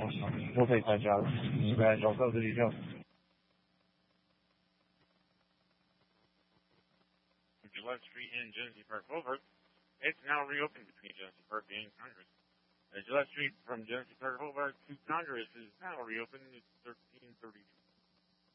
都可以参加了。来，早上这里就。 Gillette Street and Genesee Park Boulevard. It's now reopened between Genesee Park and Congress. Gillette Street from Genesee Park Boulevard to Congress is now reopened. It's 1332.